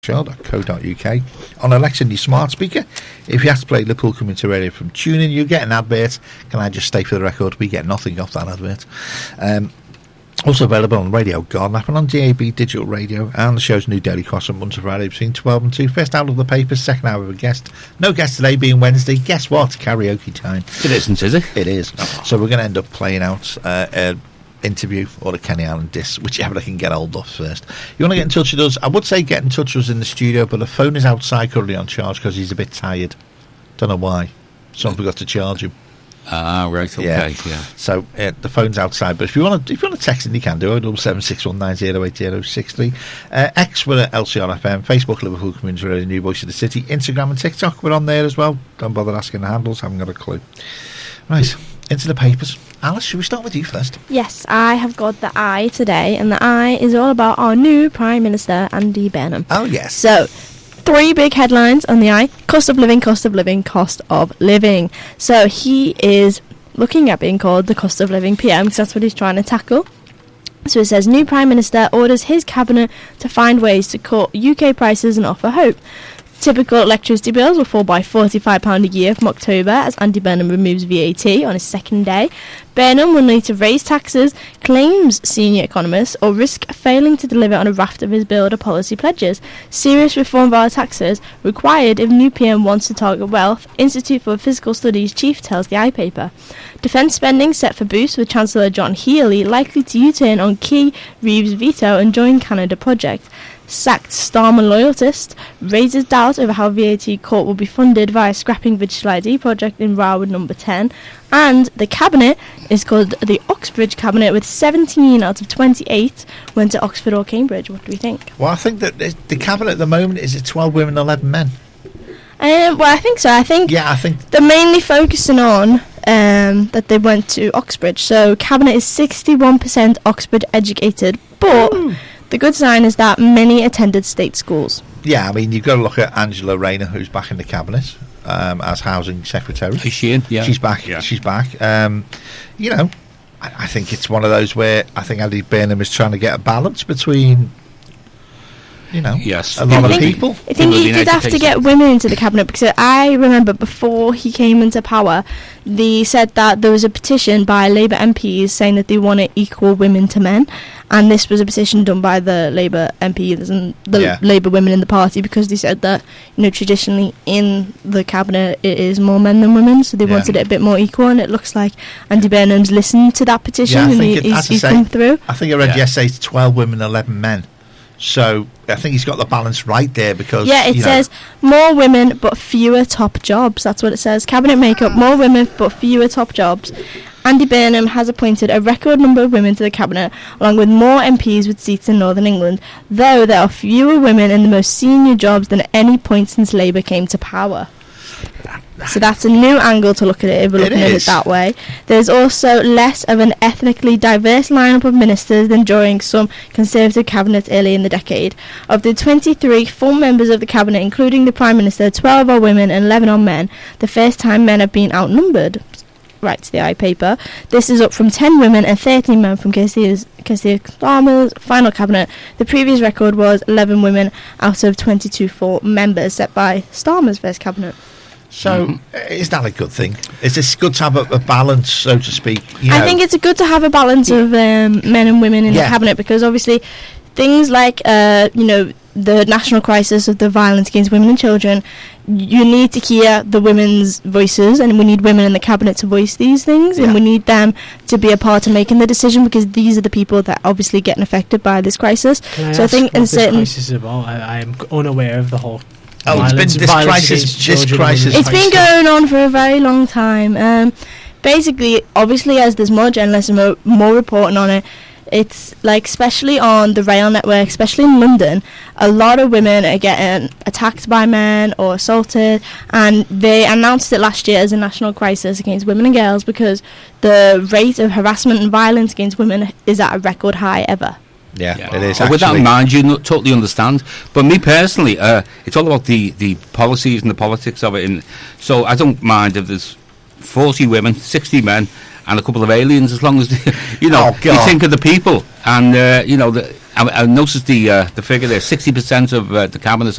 show.co.uk. On Alexa, your smart speaker. If you have to play Liverpool Community Radio from TuneIn, you get an advert. Can I just state for the record, we get nothing off that advert. Also available on Radio Garden app and on DAB Digital Radio, and the show's new daily crossing Monday to Friday between 12 and 2. First out of the papers, second hour of a guest. No guest today, being Wednesday. Guess what? Karaoke time. It isn't, is it? It is. Oh. So we're going to end up playing out an interview or a Kenny Allen disc, whichever I can get hold of first. You want to get in touch with us? I would say get in touch with us in the studio, but the phone is outside currently on charge because he's a bit tired. Don't know why. Someone forgot to charge him. Right, okay, yeah. So the phone's outside, but if you want to text it, you can do it. 07619088063. X, we're at LCRFM. Facebook, Liverpool Community Radio, New Voice of the City. Instagram and TikTok, we're on there as well. Don't bother asking the handles, haven't got a clue. Right, into the papers. Alice, should we start with you first? Yes, I have got the Eye today, and the Eye is all about our new Prime Minister, Andy Burnham. Oh, yes. So, 3 big headlines on the Eye. Cost of living, cost of living, cost of living. So he is looking at being called the cost of living PM because that's what he's trying to tackle. So it says, new Prime Minister orders his cabinet to find ways to cut UK prices and offer hope. Typical electricity bills will fall by £45 a year from October as Andy Burnham removes VAT on his second day. Burnham will need to raise taxes, claims senior economists, or risk failing to deliver on a raft of his builder policy pledges. Serious reform via taxes required if new PM wants to target wealth, Institute for Fiscal Studies chief tells the Eye paper. Defence spending set for boost with Chancellor John Healey likely to U-turn on key Reeves veto and join Canada project. Sacked Starmer loyalist raises doubt over how VAT cut will be funded via scrapping Digital ID project in Railwood number 10. And the cabinet is called the Oxbridge Cabinet, with 17 out of 28 went to Oxford or Cambridge. What do we think? Well, I think that the cabinet at the moment is 12 women, 11 men. Well, I think so. I think they're mainly focusing on that they went to Oxbridge. So cabinet is 61% Oxford educated, but the good sign is that many attended state schools. Yeah, I mean, you've got to look at Angela Rayner, who's back in the cabinet as housing secretary. Is she in? Yeah. She's back. Yeah. She's back. You know, I think it's one of those where I think Andy Burnham is trying to get a balance between, you know, a lot of people. I think he did have to get women into the cabinet because I remember before he came into power, they said that there was a petition by Labour MPs saying that they wanted equal women to men, and this was a petition done by the Labour MPs and the Labour women in the party because they said that, you know, traditionally in the cabinet it is more men than women, so they wanted it a bit more equal, and it looks like Andy Burnham's listened to that petition and he's come through. I think I read yesterday it's 12 women, 11 men. So I think he's got the balance right there because... Yeah, it says more women but fewer top jobs. That's what it says. Cabinet makeup, more women but fewer top jobs. Andy Burnham has appointed a record number of women to the cabinet, along with more MPs with seats in Northern England, though there are fewer women in the most senior jobs than at any point since Labour came to power. So that's a new angle to look at it if we're looking at it that way. There's also less of an ethnically diverse lineup of ministers than during some Conservative cabinets early in the decade. Of the 23 full members of the cabinet, including the Prime Minister, 12 are women and 11 are men. The first time men have been outnumbered. Right to the Eye paper. This is up from 10 women and 13 men from Keir Starmer's final cabinet. The previous record was 11 women out of 22 full members set by Starmer's first cabinet. So, is that a good thing? Is this good to have a balance, so to speak? I think it's good to have a balance of men and women in the cabinet because obviously things like, you know, the national crisis of the violence against women and children, you need to hear the women's voices, and we need women in the cabinet to voice these things, and we need them to be a part of making the decision because these are the people that are obviously getting affected by this crisis. So I think in certain... This crisis is about? I am unaware of the whole... it's been this crisis. It's been going on for a very long time. Basically, obviously, as there's more journalism, more reporting on it, it's like, especially on the rail network, especially in London, a lot of women are getting attacked by men or assaulted, and they announced it last year as a national crisis against women and girls because the rate of harassment and violence against women is at a record high ever. Yeah, it is. With that in mind, you totally understand. But me personally, it's all about the policies and the politics of it. And so I don't mind if there's 40 women, 60 men, and a couple of aliens, as long as you think of the people. And you know, I noticed the figure there: 60% of the cabinet